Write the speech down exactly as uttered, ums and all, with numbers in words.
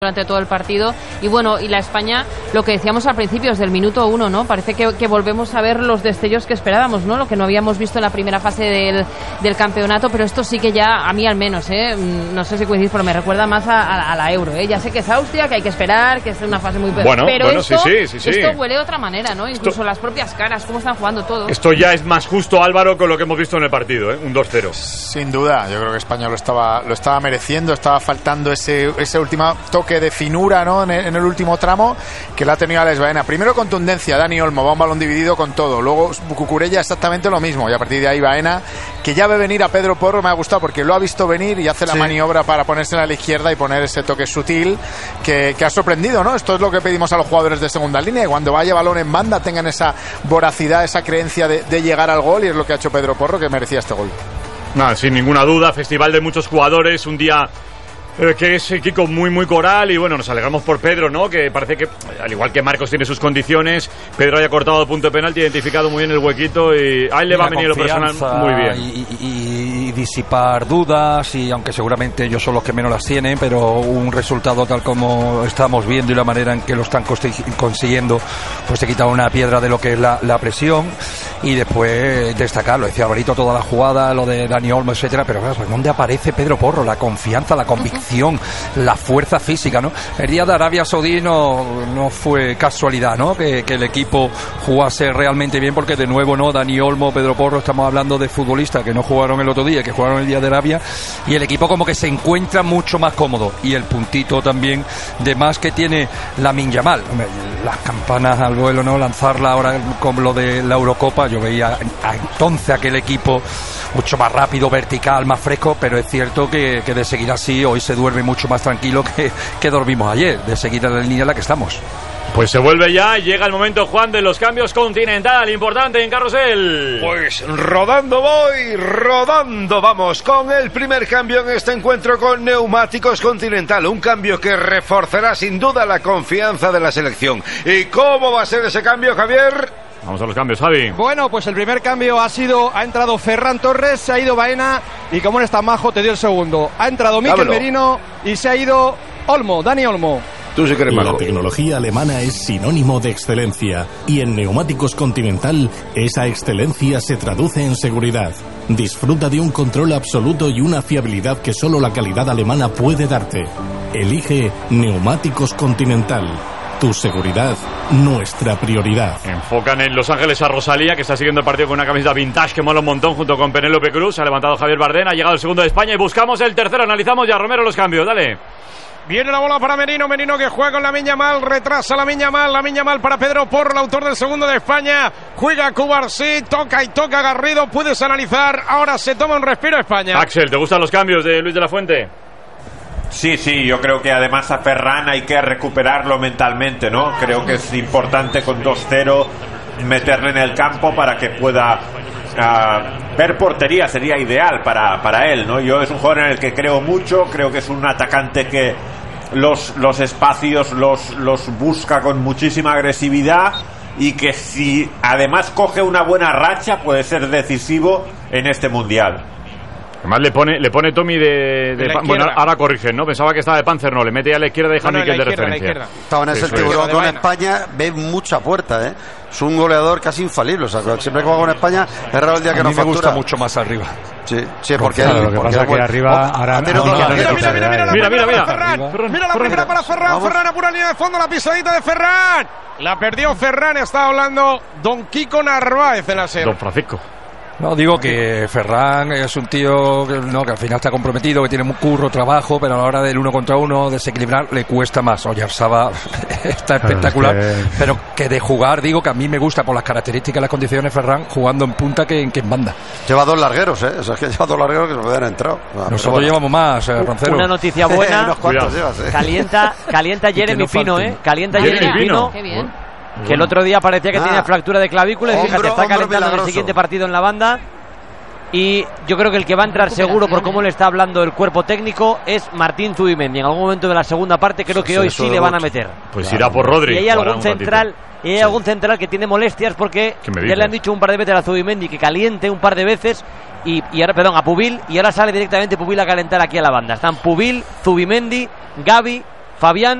durante todo el partido. Y bueno, y la España, lo que decíamos al principio, desde el minuto uno, ¿no? Parece que, que volvemos a ver los destellos que esperábamos, ¿no? Lo que no habíamos visto en la primera fase del, del campeonato, pero esto sí que ya, a mí al menos, ¿eh? No sé si coincidís, pero me recuerda más a, a, a la Euro, ¿eh? Ya sé que es Austria, que hay que esperar, que es una fase muy... Bueno, pero bueno, esto, sí, sí, sí, sí. esto huele de otra manera, ¿no? Incluso esto, las propias caras, cómo están jugando todo. Esto ya es más justo, Álvaro, con lo que hemos visto en el partido, ¿eh? Un dos cero. Sin duda, yo creo que España lo estaba, lo estaba mereciendo, estaba faltando ese, ese último toque de finura, ¿no? En el, en el último tramo, que la ha tenido Alex Baena. Primero contundencia, Dani Olmo, va un balón dividido con todo. Luego Cucurella exactamente lo mismo. Y a partir de ahí Baena, que ya ve venir a Pedro Porro, me ha gustado porque lo ha visto venir y hace la sí. maniobra para ponerse a la izquierda y poner ese toque sutil que, que ha sorprendido, ¿no? Esto es lo que pedimos a los jugadores de segunda línea, y cuando vaya balón en banda tengan esa voracidad, esa creencia de, de llegar al gol, y es lo que ha hecho Pedro Porro, que merecía este gol. Nada, sin ninguna duda, festival de muchos jugadores, un día eh, que es Kiko muy muy coral, y bueno, nos alegramos por Pedro, ¿no? Que parece que, al igual que Marcos tiene sus condiciones, Pedro haya cortado el punto de penalti, identificado muy bien el huequito, y a él le va a venir lo personal muy bien. Y, y, y disipar dudas, y aunque seguramente ellos son los que menos las tienen, pero un resultado tal como estamos viendo y la manera en que lo están consiguiendo, pues te quita una piedra de lo que es la, la presión. Y después destacar, lo decía Alvarito, toda la jugada, lo de Dani Olmo, etcétera, pero claro, ¿dónde aparece Pedro Porro? La confianza, la convicción, la fuerza física, ¿no? El día de Arabia Saudí no, no fue casualidad, ¿no? Que, que el equipo jugase realmente bien, porque de nuevo, ¿no? Dani Olmo, Pedro Porro, estamos hablando de futbolistas que no jugaron el otro día, que jugaron el día de Arabia, y el equipo como que se encuentra mucho más cómodo, y el puntito también de más que tiene Lamine Yamal. Las campanas al vuelo, ¿no? Lanzarla ahora con lo de la Eurocopa. Yo veía a entonces aquel equipo mucho más rápido, vertical, más fresco, pero es cierto que, que de seguir así hoy se duerme mucho más tranquilo que, que dormimos ayer, de seguir en la línea en la que estamos. Pues se vuelve ya, llega el momento, Juan, de los cambios Continental, importante en Carrusel. Pues rodando voy, rodando vamos, con el primer cambio en este encuentro con Neumáticos Continental, un cambio que reforzará sin duda la confianza de la selección. ¿Y cómo va a ser ese cambio, Javier? Vamos a los cambios, Javi. Bueno, pues el primer cambio ha sido, ha entrado Ferran Torres, se ha ido Baena, y como no está majo, te dio el segundo. Ha entrado Mikel Merino y se ha ido Olmo, Dani Olmo. Tú sí que eres majo. La tecnología alemana es sinónimo de excelencia, y en Neumáticos Continental esa excelencia se traduce en seguridad. Disfruta de un control absoluto y una fiabilidad que solo la calidad alemana puede darte. Elige Neumáticos Continental. Tu seguridad, nuestra prioridad. Enfocan en Los Ángeles a Rosalía, que está siguiendo el partido con una camiseta vintage que mola un montón, junto con Penélope Cruz. Ha levantado Javier Bardén, ha llegado el segundo de España y buscamos el tercero. Analizamos ya, Romero, los cambios, dale. Viene la bola para Merino, Merino que juega con Lamine Yamal, retrasa Lamine Yamal, Lamine Yamal para Pedro Porro, el autor del segundo de España. Juega Cubarsí, toca y toca Garrido, puedes analizar, ahora se toma un respiro España. Axel, ¿te gustan los cambios de Luis de la Fuente? Sí, sí, yo creo que además a Ferran hay que recuperarlo mentalmente, ¿no? Creo que es importante con dos cero meterle en el campo para que pueda uh, ver portería, sería ideal para, para él, ¿no? Yo es un jugador en el que creo mucho, creo que es un atacante que los, los espacios los, los busca con muchísima agresividad, y que si además coge una buena racha puede ser decisivo en este Mundial. Además le pone le pone Tommy de, de, de bueno, ahora corrigen, ¿no? Pensaba que estaba de Panzer, no, le mete a la izquierda y deja no, no, Mikel de referencia. Estaban en el tiburón con España, ve mucha puerta, ¿eh? Es un goleador casi infalible, o sea, siempre que juega con España es raro el día que a no mí factura. me gusta mucho más arriba. Sí, sí, porque claro, él, lo que porque pasa es que arriba ahora mira, mira, mira, mira, mira, mira, mira, Ferran, mira la primera para Ferran, Ferran a pura línea de fondo, la pisadita de Ferran. La perdió Ferran, está hablando Don Kiko Narváez en la serie. Don Francisco. No, digo que Ferran es un tío que, no, que al final está comprometido, que tiene un curro, trabajo, pero a la hora del uno contra uno, desequilibrar, le cuesta más. Oyarzabal está espectacular, claro, es que... pero que de jugar, digo que a mí me gusta por las características y las condiciones Ferran jugando en punta que, que en banda. Lleva dos largueros, ¿eh? O sea, es que lleva dos largueros que se pueden entrar. No, Nosotros bueno. llevamos más, eh, Roncero. Una noticia buena. llevas, ¿eh? Calienta, calienta Jeremy Pino, ¿eh? Calienta Jeremy Pino. Qué bien. Que bueno. El otro día parecía que ah. tenía fractura de clavícula, y fíjate, está calentando en el siguiente partido en la banda. Y yo creo que el que va a entrar seguro, por cómo le está hablando el cuerpo técnico, es Martín Zubimendi. En algún momento de la segunda parte creo que hoy sí le van a meter. Pues irá por Rodri. Y hay algún central, y hay sí. algún central que tiene molestias, porque ya le han dicho un par de veces a Zubimendi que caliente un par de veces, y, y ahora, perdón, a Pubil, y ahora sale directamente Pubil a calentar aquí a la banda. Están Pubil, Zubimendi, Gavi, Fabián